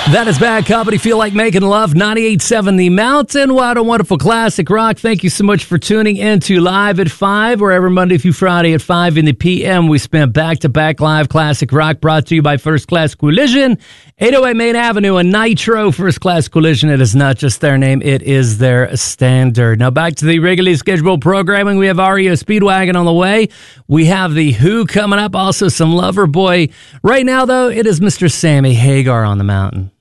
That is Bad Company, Feel Like Making Love, 98.7 The Mountain. What a wonderful classic rock. Thank you so much for tuning in to Live at 5, where every Monday through Friday at 5 in the p.m. we spent back-to-back live classic rock brought to you by First Class Collision, 808 Main Avenue, and Nitro. First Class Collision, it is not just their name, it is their standard. Now back to the regularly scheduled programming. We have REO Speedwagon on the way. We have The Who coming up, also some Loverboy. Right now, though, it is Mr. Sammy Hagar on the mountain.